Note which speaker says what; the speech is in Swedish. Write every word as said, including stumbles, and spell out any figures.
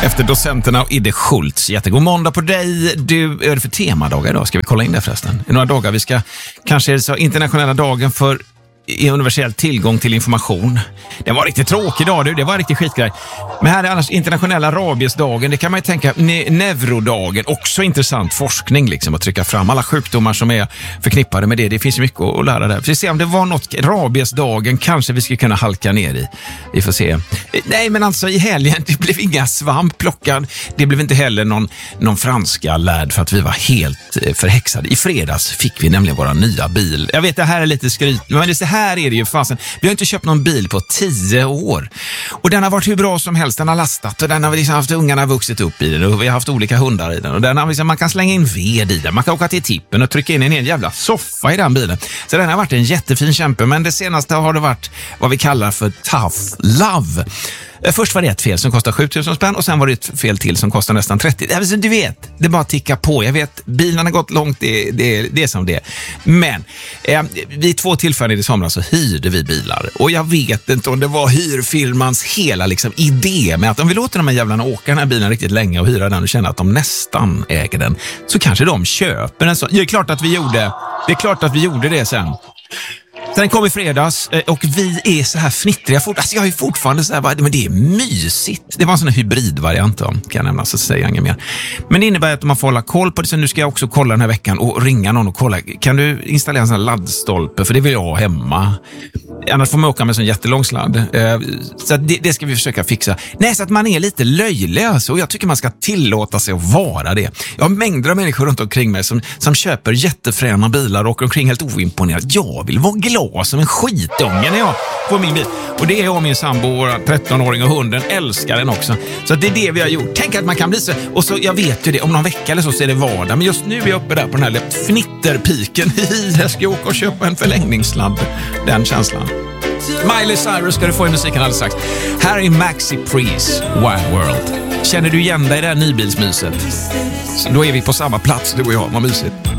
Speaker 1: Efter docenterna och Idde Schultz. Jättegod måndag på dig. Du, är det för temadagar idag? Ska vi kolla in det förresten? I några dagar vi ska, kanske är det så internationella dagen för universell tillgång till information. Det var riktigt tråkig dag, du. Det var riktigt skitgrej. Men här är annars internationella rabiesdagen. Det kan man ju tänka, ne- neurodagen. Också intressant forskning liksom, att trycka fram alla sjukdomar som är förknippade med det. Det finns ju mycket att lära där. Vi får se om det var något, rabiesdagen kanske vi skulle kunna halka ner i. Vi får se. Nej, men alltså i helgen, det blev inga svamp plockad. Det blev inte heller någon, någon franska lärd för att vi var helt eh, förhäxade. I fredags fick vi nämligen våra nya bil. Jag vet, det här är lite skryt, men det så här är det ju fasen. Vi har inte köpt någon bil på tio år. Och den har varit hur bra som helst. Den har lastat och den har liksom haft ungarna vuxit upp i den. Och vi har haft olika hundar i den. Och den har liksom, man kan slänga in ved i den. Man kan åka till tippen och trycka in en hel jävla soffa i den bilen. Så den har varit en jättefin kämpe. Men det senaste har det varit vad vi kallar för tough love. Först var det ett fel som kostar sjutusen spänn och sen var det ett fel till som kostar nästan trettio. Alltså, du vet, det bara tickar på. Jag vet, bilarna har gått långt, det, det, det är som det är. Men eh, vid två tillfällen i somras så hyrde vi bilar. Och jag vet inte om det var hyrfirmans hela liksom, idé med att om vi låter de här jävlarna åka den här bilen riktigt länge och hyra den och känna att de nästan äger den, så kanske de köper en sån. Det är klart att vi gjorde, det är klart att vi gjorde det sen. Sen kom i fredags och vi är så här fnittriga. Alltså jag är fortfarande så här, men det är mysigt. Det var en sån här hybridvariant, kan jag nämna, så säger jag inget mer. Men det innebär att man får hålla koll på det. Så nu ska jag också kolla den här veckan och ringa någon och kolla. Kan du installera en sån här laddstolpe? För det vill jag ha hemma. Annars får man åka med en sån jättelång sladd. Så det, det ska vi försöka fixa. Nej, så att man är lite löjlig alltså. Och jag tycker man ska tillåta sig att vara det. Jag har mängder av människor runt omkring mig som, som köper jättefräna bilar och åker omkring helt oimponerad. Jag vill vara glad som en skitunge när jag får min bil. Och det är jag och min sambo, tretton-åring och hunden, älskar den också. Så det är det vi har gjort. Tänk att man kan bli så. Och så, jag vet ju det, om någon vecka eller så, så är det vardag. Men just nu är jag uppe där på den här fnitterpiken. Jag ska åka och köpa en förlängningssladd. Den känslan. Miley Cyrus ska du få i musiken alldeles strax. Här är Maxi Priest, Wild World. Känner du igen dig i det här nybilsmyset? Så då är vi på samma plats, du och jag. Vad mysigt.